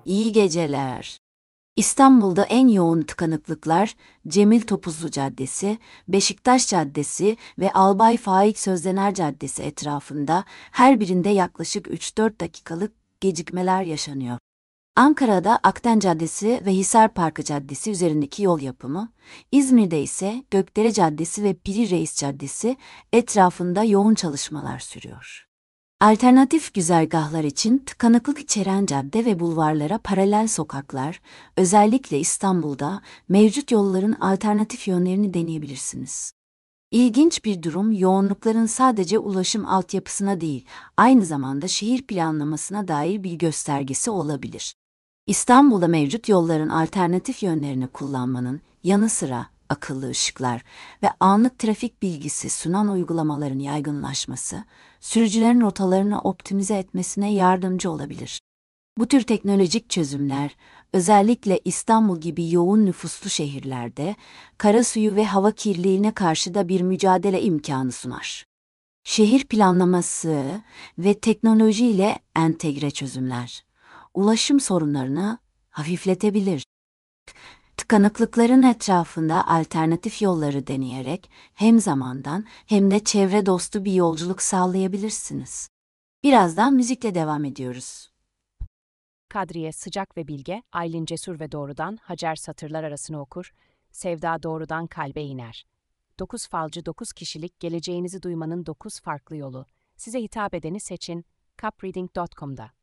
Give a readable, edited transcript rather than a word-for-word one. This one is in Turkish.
İyi geceler. İstanbul'da en yoğun tıkanıklıklar Cemil Topuzlu Caddesi, Beşiktaş Caddesi ve Albay Faik Sözdener Caddesi etrafında her birinde yaklaşık 3-4 dakikalık gecikmeler yaşanıyor. Ankara'da Akden Caddesi ve Hisar Parkı Caddesi üzerindeki yol yapımı, İzmir'de ise Gökdere Caddesi ve Piri Reis Caddesi etrafında yoğun çalışmalar sürüyor. Alternatif güzergahlar için tıkanıklık içeren cadde ve bulvarlara paralel sokaklar, özellikle İstanbul'da mevcut yolların alternatif yönlerini deneyebilirsiniz. İlginç bir durum, yoğunlukların sadece ulaşım altyapısına değil, aynı zamanda şehir planlamasına dair bir göstergesi olabilir. İstanbul'da mevcut yolların alternatif yönlerini kullanmanın yanı sıra akıllı ışıklar ve anlık trafik bilgisi sunan uygulamaların yaygınlaşması, sürücülerin rotalarını optimize etmesine yardımcı olabilir. Bu tür teknolojik çözümler, özellikle İstanbul gibi yoğun nüfuslu şehirlerde, kara suyu ve hava kirliliğine karşı da bir mücadele imkanı sunar. Şehir planlaması ve teknoloji ile entegre çözümler, ulaşım sorunlarını hafifletebilir. Tıkanıklıkların etrafında alternatif yolları deneyerek hem zamandan hem de çevre dostu bir yolculuk sağlayabilirsiniz. Birazdan müzikle devam ediyoruz. Kadriye sıcak ve bilge, Aylin cesur ve doğrudan, Hacer satırlar arasını okur, Sevda doğrudan kalbe iner. 9 falcı 9 kişilik geleceğinizi duymanın 9 farklı yolu. Size hitap edeni seçin, capreading.com'da.